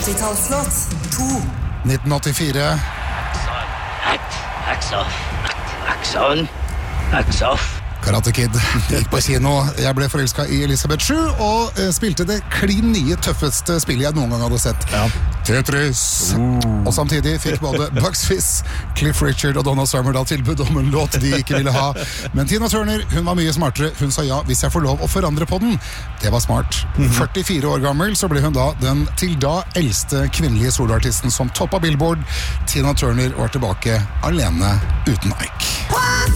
80-tallslåt 2. 1984. Axon. Karate Kid gikk på kino. Jeg ble forelsket i Elisabeth Shue og spilte det klin nye tøffeste spillet jeg noen gang hadde sett. Tetris. Og samtidig fikk både Bugs Fizz, Cliff Richard og Donna Summer da tilbud om en låt de ikke ville ha. Men Tina Turner, hun var mye smartere. Hun sa ja, hvis jeg får lov å forandre på den. Det var smart. 44 år gammel så ble hun da den til da eldste kvinnelige soloartisten som toppet Billboard. Tina Turner var tilbake alene uten Ike.